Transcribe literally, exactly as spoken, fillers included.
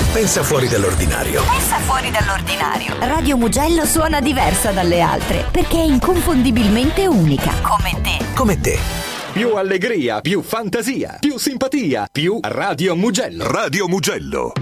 Pensa fuori dall'ordinario. Pensa fuori dall'ordinario. Radio Mugello suona diversa dalle altre perché è inconfondibilmente unica. Come te. Come te. Più allegria, più fantasia, più simpatia, più Radio Mugello. Radio Mugello.